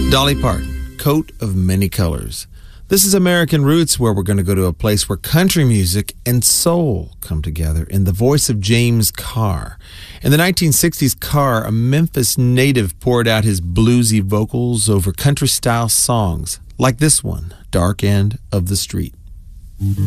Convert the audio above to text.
Dolly Parton, Coat of Many Colors. This is American Roots, where we're going to go to a place where country music and soul come together in the voice of James Carr. In the 1960s, Carr, a Memphis native, poured out his bluesy vocals over country-style songs like this one, Dark End of the Street.